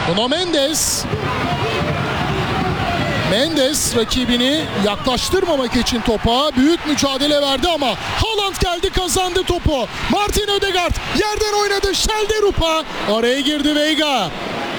Nuno Mendes rakibini yaklaştırmamak için topa büyük mücadele verdi ama Haaland geldi, kazandı topu. Martin Ødegaard yerden oynadı. Schelderupa araya girdi, Veiga.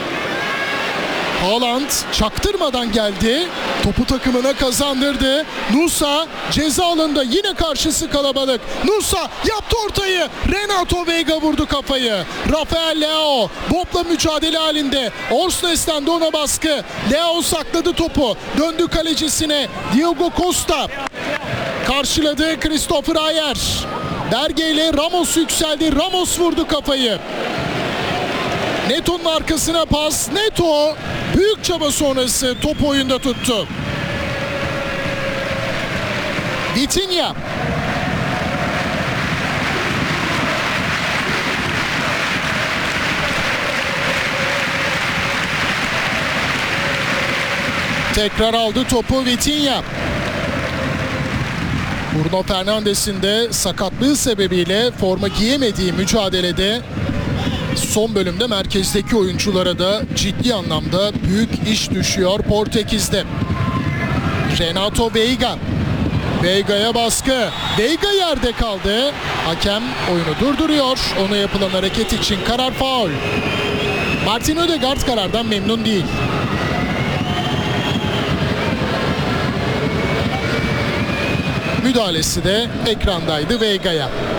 Haaland çaktırmadan geldi. Topu takımına kazandırdı. Nusa ceza alanında, yine karşısı kalabalık. Nusa yaptı ortayı. Renato Veiga vurdu kafayı. Rafael Leao Bob'la mücadele halinde. Orsnes'ten de ona baskı. Leao sakladı topu. Döndü kalecisine. Diogo Costa karşıladı. Christopher Ayer. Berge ile Ramos yükseldi. Ramos vurdu kafayı. Neto'nun arkasına pas. Neto büyük çaba sonrası top oyunda tuttu. Vitinha. Tekrar aldı topu Vitinha. Bruno Fernandes'in de sakatlığı sebebiyle forma giyemediği mücadelede son bölümde merkezdeki oyunculara da ciddi anlamda büyük iş düşüyor Portekiz'de. Renato Veiga. Veiga'ya baskı. Veiga yerde kaldı. Hakem oyunu durduruyor. Ona yapılan hareket için karar faul. Martin Ødegaard karardan memnun değil. Müdahalesi de ekrandaydı Veiga'ya.